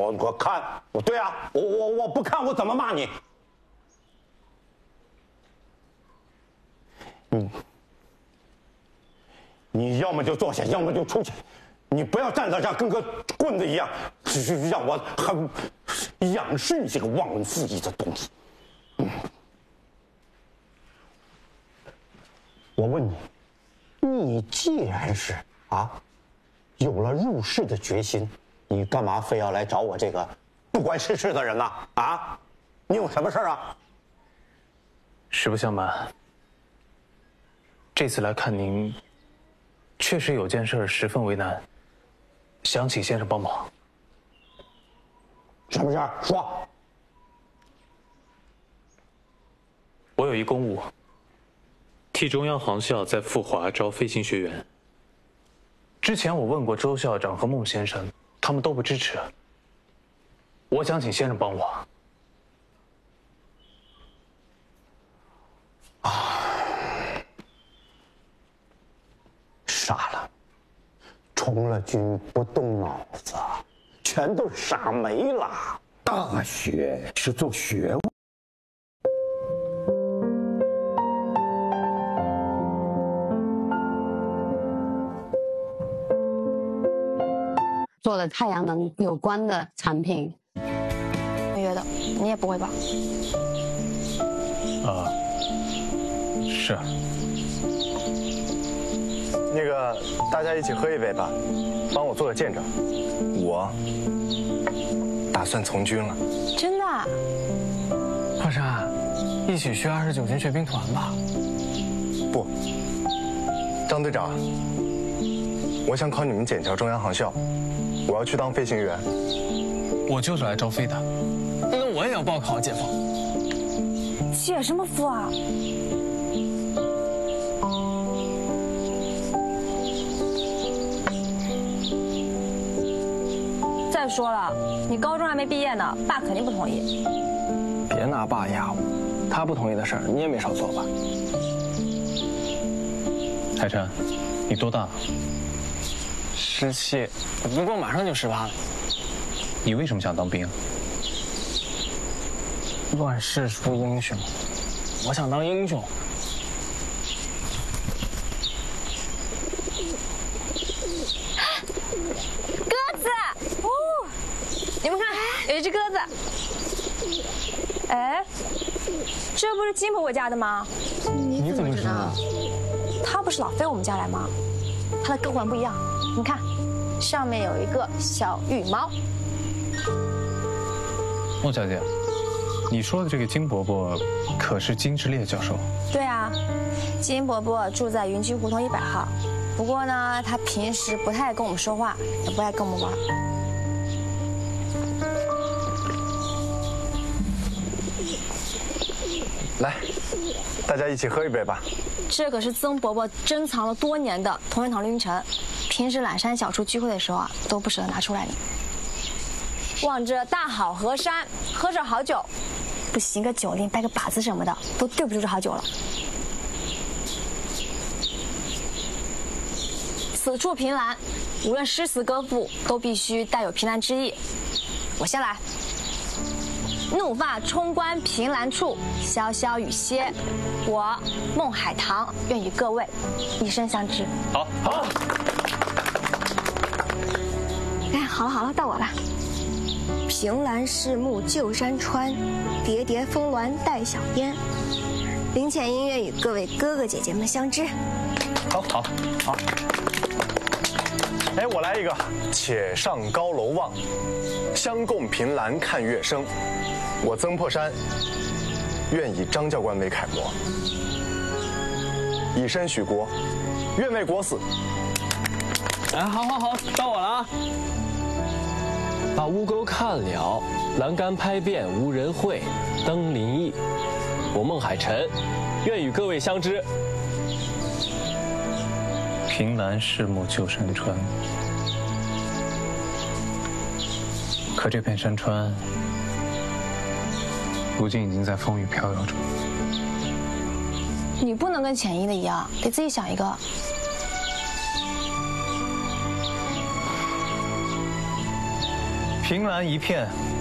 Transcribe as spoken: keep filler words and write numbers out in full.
我我看，我对啊，我我我不看，我怎么骂你？你你要么就坐下，要么就出去，你不要站在这儿跟个棍子一样，只是让我很仰视你这个忘恩负义的东西。嗯，我问你，你既然是啊，有了入世的决心，你干嘛非要来找我这个不管世事的人呢？啊，你有什么事啊？ 实不相瞒，这次来看您，确实有件事十分为难，想请先生帮忙。 什么事儿？说。 我有一公务，替中央航校在赴华招飞行学员。之前我问过周校长和孟先生，他们都不支持。我想请先生帮我。 啊，傻了，充了军不动脑子，全都傻没了。大学是做学问。 做的太阳能有关的产品， 约的，你也不会吧？ 啊，是。 那个，大家一起喝一杯吧，帮我做个见证。我打算从军了。 真的啊？ 华山，一起去二十九军学兵团吧。 不，张队长，我想考你们笕桥中央航校。我要去当飞行员， 我就是来招飞的，那我也要报考解放。 解什么夫啊？再说了，你高中还没毕业呢，爸肯定不同意。 别拿爸压我，他不同意的事儿你也没少做吧？ 海晨，你多大？ 十七，不过马上就十八了。 你为什么想当兵？ 乱世出英雄，我想当英雄。 鸽子，哦，你们看，有一只鸽子。哎，这不是金伯伯家的吗？ 你怎么知道？ 他不是老飞我们家来吗？他的歌环不一样，你看，上面有一个小羽毛。 孟小姐，你说的这个金伯伯可是金志烈教授？ 对啊，金伯伯住在云居胡同一百号，不过呢，他平时不太爱跟我们说话，也不爱跟我们玩。 来，大家一起喝一杯吧。 这可是曾伯伯珍藏了多年的同仁堂绿茵橙，平时揽山小处聚会的时候啊，都不舍得拿出来呢。望着大好河山，喝着好酒，不行个酒令，拜个把子什么的，都对不住这好酒了。此处凭栏，无论诗词歌赋，都必须带有凭栏之意。我先来。怒发冲冠凭栏处，潇潇雨歇。我孟海棠愿与各位一生相知。 好，好。 哎，好了好了，到我了。凭栏拭目旧山川，叠叠峰峦带小烟。林浅音乐与各位哥哥姐姐们相知。 好，好，好。哎，我来一个，且上高楼望，相共凭栏看月升。我曾破山，愿以张教官为楷模，以身许国，愿为国死。 哎，好好好，到我了啊！把污沟看了，栏杆拍遍无人会，登临意。我孟海晨，愿与各位相知。 凭栏拭目旧山川，可这片山川如今已经在风雨飘摇中。 你不能跟浅一的一样，得自己想一个。 凭栏一片